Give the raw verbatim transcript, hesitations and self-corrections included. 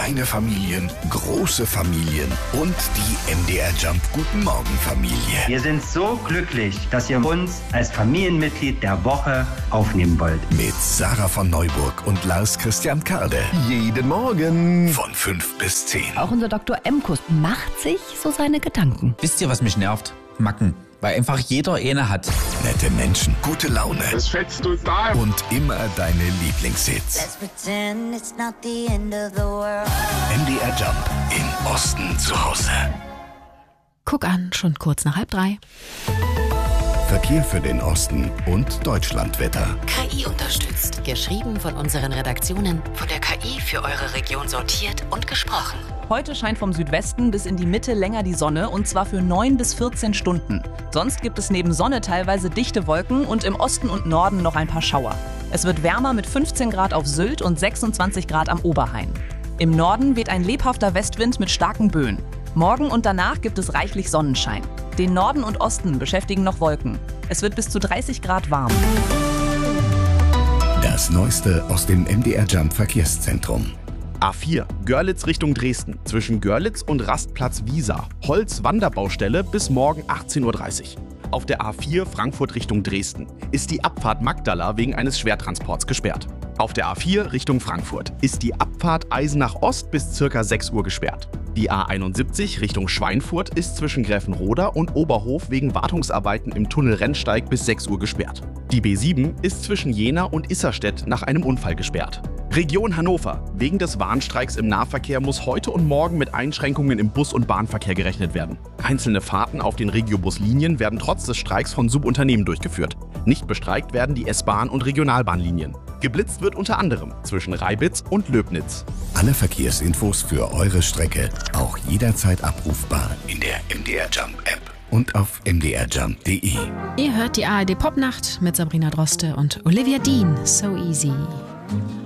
Kleine Familien, große Familien und die M D R Jump Guten Morgen Familie. Wir sind so glücklich, dass ihr uns als Familienmitglied der Woche aufnehmen wollt. Mit Sarah von Neuburg und Lars Christian Karde. Jeden Morgen. Von fünf bis zehn. Auch unser Doktor Emkus macht sich so seine Gedanken. Wisst ihr, was mich nervt? Macken. Weil einfach jeder eine hat. Nette Menschen, gute Laune. Das fetzt total. Und immer deine Lieblingshits. Let's pretend it's not the end of the world. M D R Jump im Osten zu Hause. Guck an, schon kurz nach halb drei. Verkehr für den Osten und Deutschlandwetter. K I unterstützt. Geschrieben von unseren Redaktionen, von der K I für eure Region sortiert und gesprochen. Heute scheint vom Südwesten bis in die Mitte länger die Sonne, und zwar für neun bis vierzehn Stunden. Sonst gibt es neben Sonne teilweise dichte Wolken und im Osten und Norden noch ein paar Schauer. Es wird wärmer mit fünfzehn Grad auf Sylt und sechsundzwanzig Grad am Oberrhein. Im Norden weht ein lebhafter Westwind mit starken Böen. Morgen und danach gibt es reichlich Sonnenschein. Den Norden und Osten beschäftigen noch Wolken. Es wird bis zu dreißig Grad warm. Das Neueste aus dem M D R Jump Verkehrszentrum. A vier, Görlitz Richtung Dresden, zwischen Görlitz und Rastplatz Wiesa. Holz-Wanderbaustelle bis morgen achtzehn Uhr dreißig. Auf der A vier Frankfurt Richtung Dresden ist die Abfahrt Magdala wegen eines Schwertransports gesperrt. Auf der A vier Richtung Frankfurt ist die Abfahrt Eisenach Ost bis ca. sechs Uhr gesperrt. Die A einundsiebzig Richtung Schweinfurt ist zwischen Gräfenroda und Oberhof wegen Wartungsarbeiten im Tunnel Rennsteig bis sechs Uhr gesperrt. Die B sieben ist zwischen Jena und Isserstedt nach einem Unfall gesperrt. Region Hannover. Wegen des Warnstreiks im Nahverkehr muss heute und morgen mit Einschränkungen im Bus- und Bahnverkehr gerechnet werden. Einzelne Fahrten auf den Regiobus-Linien werden trotz des Streiks von Subunternehmen durchgeführt. Nicht bestreikt werden die S-Bahn- und Regionalbahnlinien. Geblitzt wird unter anderem zwischen Reibitz und Löbnitz. Alle Verkehrsinfos für eure Strecke auch jederzeit abrufbar in der M D R Jump App und auf m d r jump punkt d e. Ihr hört die A R D Popnacht mit Sabrina Droste und Olivia Dean. So easy.